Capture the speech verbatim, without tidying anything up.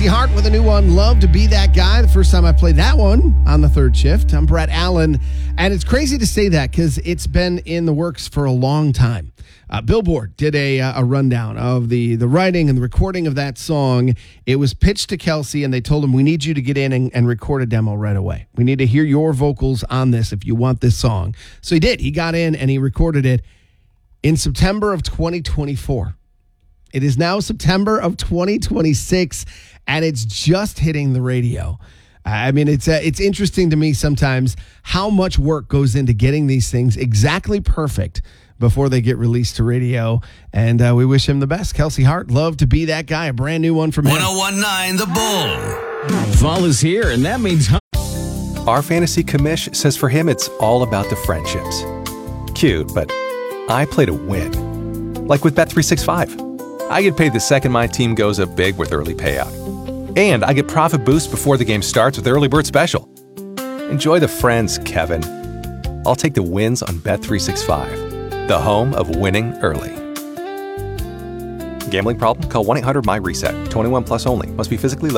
Kelsey Hart with a new one, Love to Be That Guy. The first time I played that one on the third shift. I'm Brett Allen, and it's crazy to say that because it's been in the works for a long time. Uh, Billboard did a uh, a rundown of the, the writing and the recording of that song. It was pitched to Kelsey, and they told him, we need you to get in and, and record a demo right away. We need to hear your vocals on this if you want this song. So he did. He got in, and he recorded it in September of twenty twenty-four. It is now September of twenty twenty-six, and it's just hitting the radio. I mean, it's uh, it's interesting to me sometimes how much work goes into getting these things exactly perfect before they get released to radio, and uh, we wish him the best. Kelsey Hart, Love to Be That Guy, a brand new one from him. one oh one point nine The Bull. Fall is here, and that means... Our fantasy commish says for him it's all about the friendships. Cute, but I play to win. Like with Bet three sixty-five. I get paid the second my team goes up big with early payout. And I get profit boost before the game starts with Early Bird Special. Enjoy the friends, Kevin. I'll take the wins on Bet three sixty-five, the home of winning early. Gambling problem? Call one eight hundred M Y RESET. twenty-one plus only. Must be physically